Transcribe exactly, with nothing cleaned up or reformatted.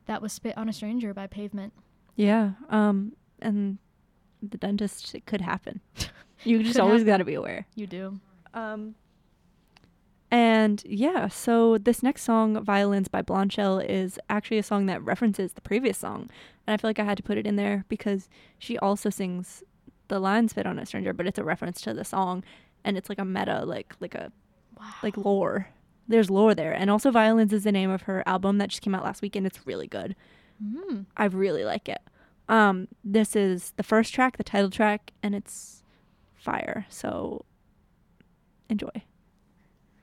That was Spit on a Stranger by Pavement. Yeah. Um, and the dentist, it could happen. You just Could always happen. got to be aware. You do. Um, and yeah, so this next song, Violins by Blondshell, is actually a song that references the previous song. And I feel like I had to put it in there because she also sings the line Spit on a Stranger, but it's a reference to the song. And it's like a meta, like like a Wow. like lore. There's lore there. And also Violins is the name of her album that just came out last week, and it's really good. Mm. I really like it. Um, this is the first track, the title track, and it's fire. So enjoy.